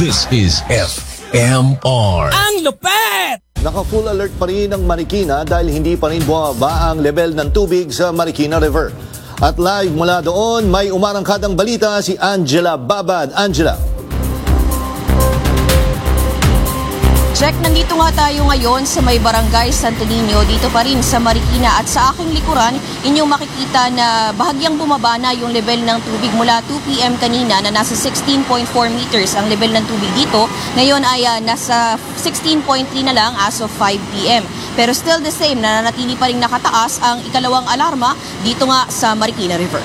This is FMR. Ang lupet! Naka-full alert pa rin ang Marikina dahil hindi pa rin bumaba ang level ng tubig sa Marikina River. At live mula doon, may umarangkadang balita si Angela Babad. Angela. Check, nandito nga tayo ngayon sa may barangay Santo Niño, dito pa rin sa Marikina. At sa aking likuran, inyong makikita na bahagyang bumaba na yung level ng tubig mula 2 p.m. kanina na nasa 16.4 meters ang level ng tubig dito. Ngayon ay nasa 16.3 na lang as of 5 p.m. Pero still the same, nananatili pa rin nakataas ang ikalawang alarma dito nga sa Marikina River.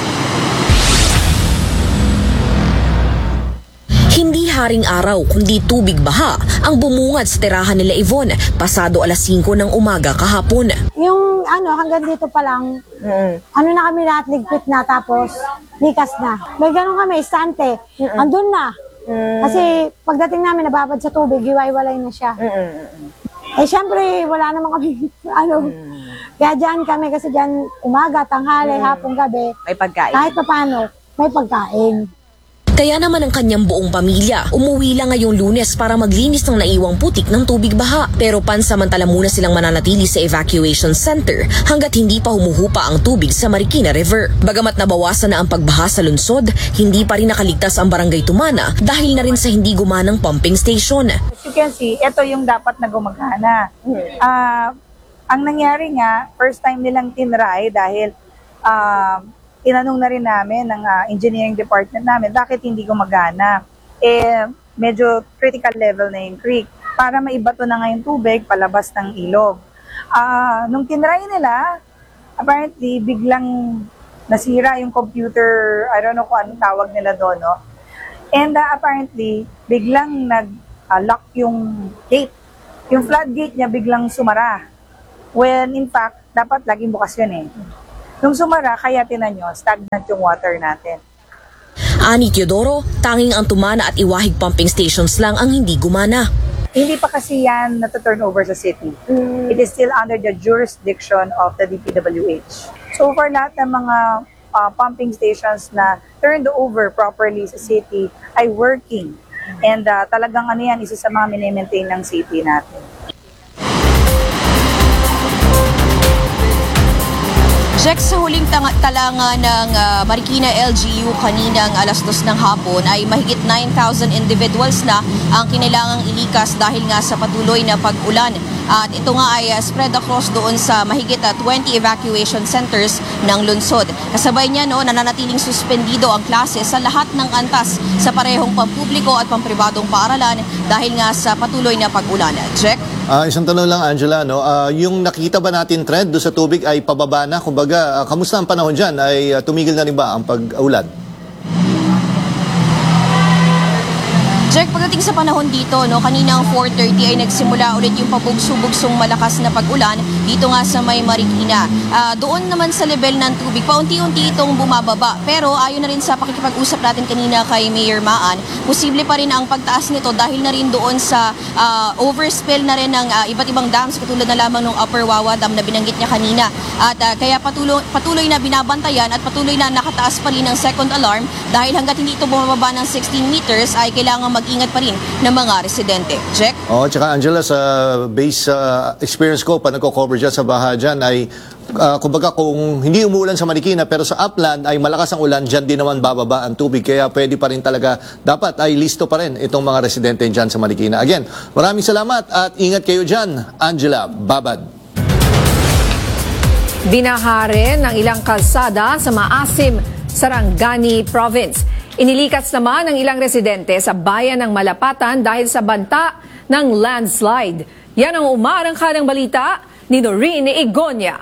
Hindi haring araw kundi tubig baha ang bumungad sa tirahan nila Yvonne pasado alas 5 ng umaga kahapon. Yung hanggang dito pa lang, na kami lahat ligpit na tapos likas na. May ganun kami, istante, andun na. Kasi pagdating namin nababad sa tubig, iwaiwalay na siya. Eh syempre, wala naman kami, kaya dyan kami kasi dyan umaga, tanghali, hapong gabi. May pagkain. Kahit pa paano, may pagkain. Kaya naman ang kanyang buong pamilya umuwi lang ngayong Lunes para maglinis ng naiwang putik ng tubig baha. Pero pansamantala muna silang mananatili sa evacuation center hanggat hindi pa humuhupa ang tubig sa Marikina River. Bagamat nabawasan na ang pagbaha sa lungsod, hindi pa rin nakaligtas ang barangay Tumana dahil na rin sa hindi gumanang pumping station. As you can see, ito yung dapat na gumagana. Ang nangyari nga, first time nilang tinry dahil tinanong na rin namin ng engineering department namin, bakit hindi gumagana? Medyo critical level na yung creek. Para maibato na nga yung tubig, palabas ng ilog. Nung tinry nila, apparently, biglang nasira yung computer, I don't know kung anong tawag nila doon, no? And apparently, biglang nag-lock yung gate. Yung floodgate niya biglang sumara. When in fact, dapat laging bukas yun eh. Nung sumara, kaya tinan nyo, stagnant yung water natin. Ani Teodoro, tanging ang Tumana at Iwahig pumping stations lang ang hindi gumana. Hindi pa kasi yan na-turn over sa city. It is still under the jurisdiction of the DPWH. So for lahat ng mga pumping stations na turned over properly sa city ay working. And talagang yan, isa sa mga mini-maintain ng city natin. Check, sa huling talanga ng Marikina LGU kaninang alas 2 ng hapon ay mahigit 9,000 individuals na ang kinailangang ilikas dahil nga sa patuloy na pag-ulan. At ito nga ay spread across doon sa mahigit 20 evacuation centers ng lungsod. Kasabay niya nananatiling suspendido ang klase sa lahat ng antas sa parehong pampubliko at pampribadong paaralan dahil nga sa patuloy na pag-ulan. Check. Isang tanong lang, Angela, yung nakita ba natin trend doon sa tubig ay pababa na? Kumbaga, kamusta ang panahon dyan? Ay tumigil na rin ba ang pag-ulan? Check, pagdating sa panahon dito, kaninang 4:30 ay nagsimula ulit yung pabugso-bugsong malakas na pag-ulan dito nga sa may Marikina. Doon naman sa level ng tubig, paunti-unti itong bumababa. Pero ayon na rin sa pakikipag-usap natin kanina kay Mayor Maan, posible pa rin ang pagtaas nito dahil na rin doon sa overspill na rin ng iba't ibang dams katulad na lamang ng Upper Wawa Dam na binanggit niya kanina. At kaya patuloy na binabantayan at patuloy na nakataas pa rin ang second alarm dahil hanggat hindi ito bumababa ng 16 meters ay kailangan mag-ingat pa rin ng mga residente. Check? Tsaka Angela, sa base experience ko, pa nagko-cover dyan sa baha dyan, ay kumbaga kung hindi umuulan sa Marikina pero sa upland ay malakas ang ulan, dyan din naman bababa ang tubig. Kaya pwede pa rin talaga, dapat ay listo pa rin itong mga residente dyan sa Marikina. Again, maraming salamat at ingat kayo dyan, Angela Babad. Binaha rin ng ilang kalsada sa Maasim, Sarangani Province. Inilikas naman ng ilang residente sa bayan ng Malapatan dahil sa banta ng landslide. Yan ang umarangkadang balita ni Noreen Igonia.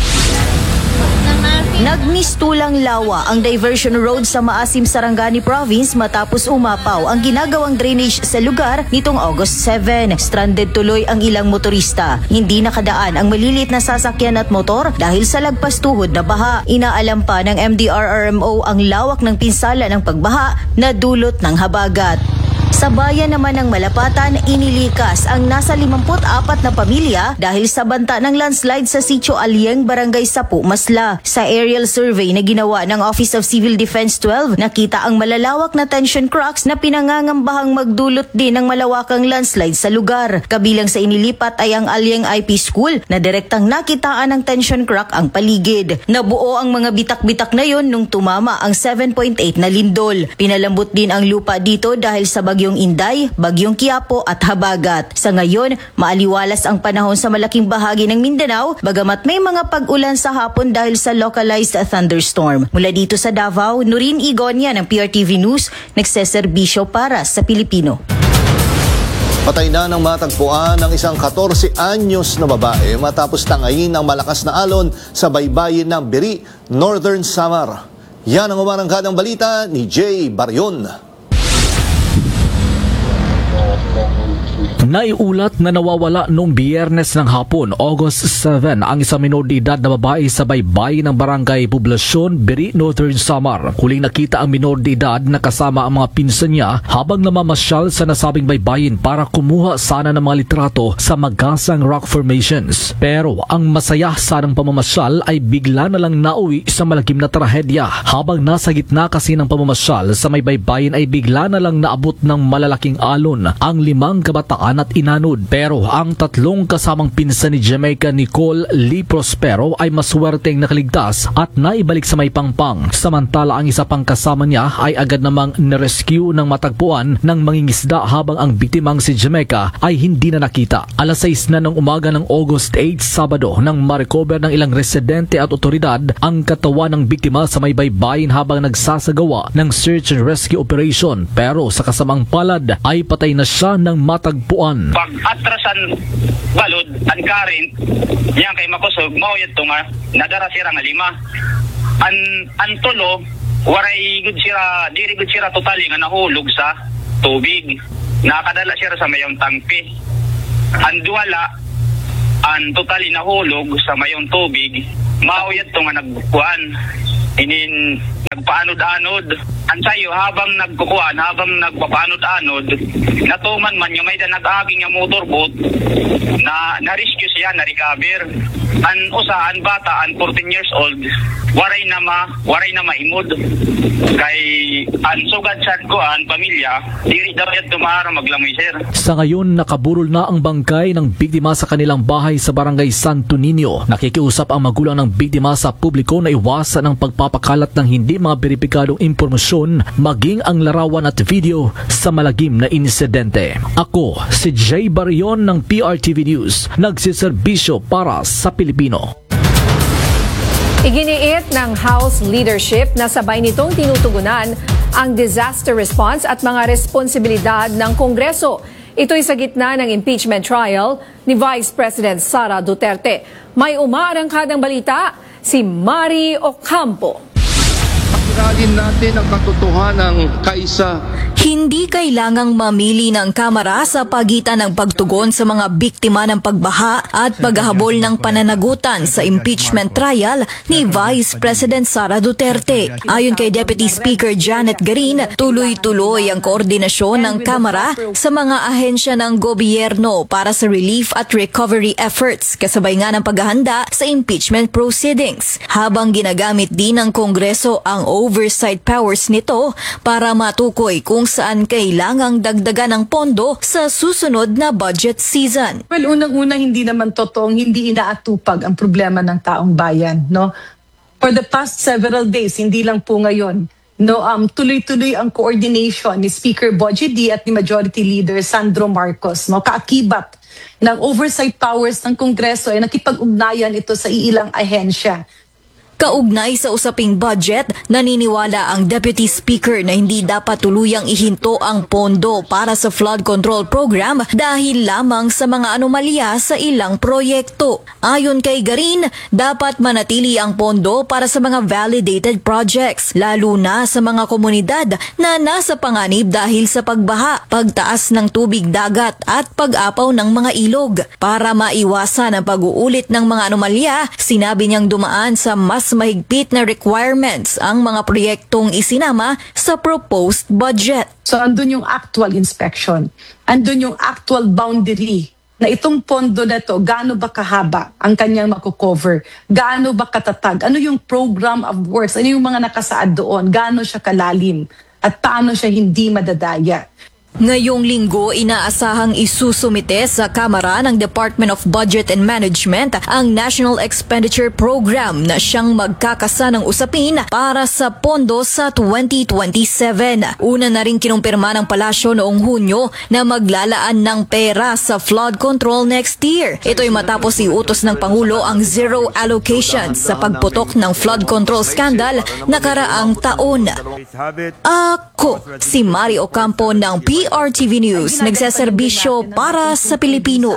Nagmistulang lawa ang diversion road sa Maasim, Sarangani Province matapos umapaw ang ginagawang drainage sa lugar nitong August 7. Stranded tuloy ang ilang motorista. Hindi nakadaan ang maliliit na sasakyan at motor dahil sa lagpas tuhod na baha. Inaalam pa ng MDRRMO ang lawak ng pinsala ng pagbaha na dulot ng habagat. Sa bayan naman ng Malapatan, inilikas ang nasa 54 na pamilya dahil sa banta ng landslide sa Sitio Alieng, Barangay Sapu, Masla. Sa aerial survey na ginawa ng Office of Civil Defense 12, nakita ang malalawak na tension cracks na pinangangambahang magdulot din ng malawakang landslide sa lugar. Kabilang sa inilipat ay ang Alieng IP School na direktang nakitaan ng tension crack ang paligid. Nabuo ang mga bitak-bitak na yon nung tumama ang 7.8 na lindol. Pinalambot din ang lupa dito dahil sa bagyong Inday, bagyong Quiapo at Habagat. Sa ngayon, maaliwalas ang panahon sa malaking bahagi ng Mindanao, bagamat may mga pag-ulan sa hapon dahil sa localized thunderstorm. Mula dito sa Davao, Nurin Igonia ng PRTV News, nagseserbisyo para sa Pilipino. Patay na ng matagpuan ng isang 14 anyos na babae matapos tangayin ng malakas na alon sa baybayin ng Biri, Northern Samar. Yan ang umarangkadang balita ni Jay Baryon. Naiulat na nawawala noong Biyernes ng hapon, August 7, ang isang minor de edad na babae sa baybayin ng barangay Poblasyon, Biri, Northern Samar. Huling nakita ang minor de edad na kasama ang mga pinsan niya habang namamasyal sa nasabing baybayin para kumuha sana ng mga litrato sa magasang rock formations. Pero ang masaya sanang pamamasyal ay bigla na lang nauwi sa malagim na trahedya. Habang nasa gitna kasi ng pamamasyal sa may baybayin ay bigla na lang naabot ng malalaking alon ang 5 kabataan at inanod. Pero ang 3 kasamang pinsan ni Jamaica Nicole Lee Prospero ay maswerteng nakaligtas at naibalik sa may pangpang. Samantala ang isa pang kasama niya ay agad namang narescue ng matagpuan ng mangingisda habang ang biktimang si Jamaica ay hindi na nakita. Alas 6 na ng umaga ng August 8, Sabado, nang ma-recover ng ilang residente at otoridad ang katawan ng biktima sa may baybayin habang nagsasagawa ng search and rescue operation. Pero sa kasamang palad ay patay na siya ng matagpuan. Pag atrasan balod ang current yan kay makusog mauyat to nga nadara sira nga 5 an tulo waray good sira diri good sira totally nga nahulog sa tubig nakadala sira sa mayong tangke an duwala an totally nahulog sa mayong tubig mauyat to nga nagkuan inin nagpaanod-anod ansayo habang nagkukuan habang nagpapaanod-anod natuman man yung may nag-aging yung motorboat na na-rescue siya na-recover an usa an bata an 14 years old waray na maimod kay an sugad sad ko an pamilya diri daw yat tumara maglamoy sir. Sa ngayon nakaburol na ang bangkay ng biktima sa kanilang bahay sa barangay Santo Niño. Nakikiusap ang magulang ng biktima sa publiko na iwasan ang pagpapakalat ng hindi mga beripikadong impormasyon maging ang larawan at video sa malagim na insidente. Ako si Jay Baryon ng PRTV News, nagsiserbisyo para sa Pilipino. Iginiit ng House leadership na sabay nitong tinutugunan ang disaster response at mga responsibilidad ng Kongreso. Ito'y sa gitna ng impeachment trial ni Vice President Sara Duterte. May umaarangkadang balita, si Mari Ocampo. Pagkiralin natin ang katotohanan kaisa. Hindi kailangang mamili ng Kamara sa pagitan ng pagtugon sa mga biktima ng pagbaha at paghahabol ng pananagutan sa impeachment trial ni Vice President Sara Duterte. Ayon kay Deputy Speaker Janet Garin, tuloy-tuloy ang koordinasyon ng Kamara sa mga ahensya ng gobyerno para sa relief at recovery efforts kasabay nga ng paghahanda sa impeachment proceedings. Habang ginagamit din ng Kongreso ang oversight powers nito para matukoy kung saan kailangang dagdagan ng pondo sa susunod na budget season. Well, unang-una hindi naman totoong hindi inaatupag ang problema ng taong bayan, no? For the past several days, hindi lang po ngayon, no, tuloy-tuloy ang coordination ni Speaker Bogie D at ni Majority Leader Sandro Marcos, no? Kaakibat ng oversight powers ng Kongreso ay nakipag-ugnayan ito sa iilang ahensya. Kaugnay sa usaping budget, naniniwala ang Deputy Speaker na hindi dapat tuluyang ihinto ang pondo para sa flood control program dahil lamang sa mga anomalya sa ilang proyekto. Ayon kay Garin, dapat manatili ang pondo para sa mga validated projects, lalo na sa mga komunidad na nasa panganib dahil sa pagbaha, pagtaas ng tubig dagat at pag-apaw ng mga ilog. Para maiwasan ang pag-uulit ng mga anomalya, sinabi niyang dumaan sa mas mas mahigpit na requirements ang mga proyektong isinama sa proposed budget. So andun yung actual inspection, andun yung actual boundary na itong pondo na to, gaano ba kahaba ang kanyang makukover, gaano ba katatag, ano yung program of works, ano yung mga nakasaad doon, gaano siya kalalim, at paano siya hindi madadaya. Ngayong linggo, inaasahang isusumite sa Kamara ng Department of Budget and Management ang National Expenditure Program na siyang magkakasa ng usapin para sa pondo sa 2027. Una na rin kinumpirma ng palasyo noong Hunyo na maglalaan ng pera sa flood control next year. Ito'y matapos iutos ng Pangulo ang zero allocation sa pagputok ng flood control scandal nakaraang taon. Ako, si Mari Ocampo ng PRTV News, nagseserbisyo para sa Pilipino.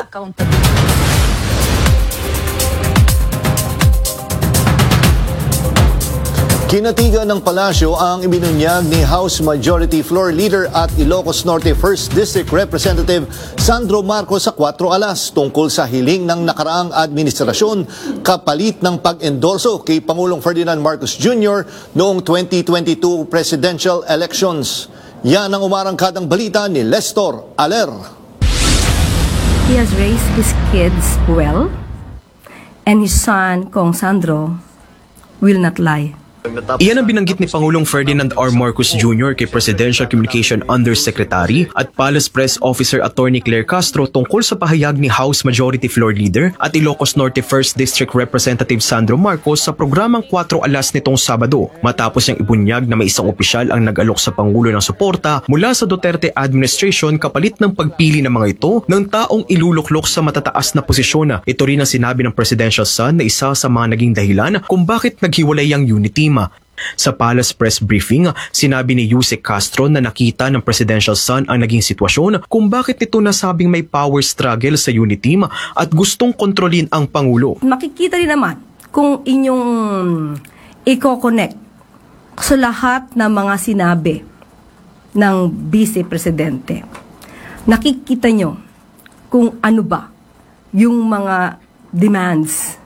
Kinatigan ng palasyo ang ibinunyag ni House Majority Floor Leader at Ilocos Norte 1st District Representative Sandro Marcos sa 4 alas tungkol sa hiling ng nakaraang administrasyon kapalit ng pag-endorso kay Pangulong Ferdinand Marcos Jr. noong 2022 presidential elections. Yan ang umarangkadang balita ni Lestor Aler. He has raised his kids well, and his son, Kong Sandro, will not lie. Iyan ang binanggit ni Pangulong Ferdinand R. Marcos Jr. kay Presidential Communication Undersecretary at Palace Press Officer Attorney Claire Castro tungkol sa pahayag ni House Majority Floor Leader at Ilocos Norte 1st District Representative Sandro Marcos sa programang 4 alas nitong Sabado matapos niyang ibunyag na may isang opisyal ang nag-alok sa Pangulo ng suporta mula sa Duterte administration kapalit ng pagpili ng mga ito ng taong iluluklok sa matataas na posisyon. Ito rin ang sinabi ng Presidential Son na isa sa mga naging dahilan kung bakit naghiwalay ang unit team. Sa Palace Press Briefing, sinabi ni Yusek Castro na nakita ng Presidential Son ang naging sitwasyon kung bakit ito nasabing may power struggle sa unit team at gustong kontrolin ang Pangulo. Makikita rin naman kung inyong i-connect sa lahat ng mga sinabi ng Vice Presidente. Nakikita nyo kung ano ba yung mga demands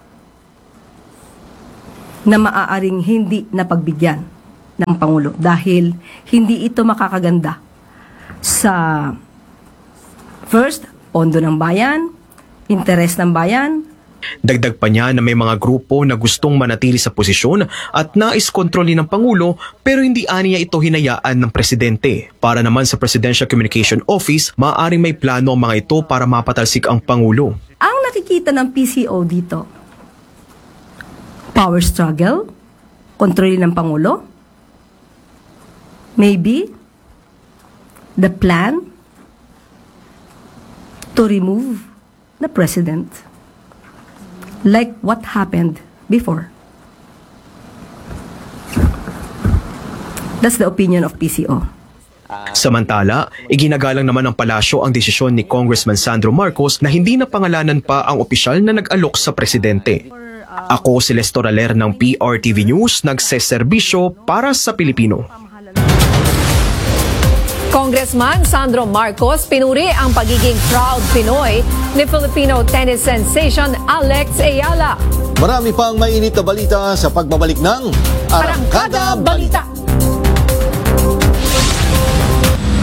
na maaaring hindi napagbigyan ng Pangulo dahil hindi ito makakaganda sa first, pondo ng bayan, interes ng bayan. Dagdag pa niya na may mga grupo na gustong manatili sa posisyon at nais kontrolin ng Pangulo pero hindi aniya ito hinayaan ng Presidente. Para naman sa Presidential Communication Office, maaaring may plano ang mga ito para mapatalsik ang Pangulo. Ang nakikita ng PCO dito, power struggle, kontrolin ng Pangulo, maybe the plan to remove the President like what happened before. That's the opinion of PCO. Samantala, iginagalang naman ng palasyo ang desisyon ni Congressman Sandro Marcos na hindi na pangalanan pa ang opisyal na nag-alok sa Presidente. Ako si Lestor Aler ng PRTV News, nagseserbisyo para sa Pilipino. Congressman Sandro Marcos pinuri ang pagiging proud Pinoy ni Filipino tennis sensation Alex Ayala. Marami pang mainit na balita sa pagbabalik ng Arangkada Balita.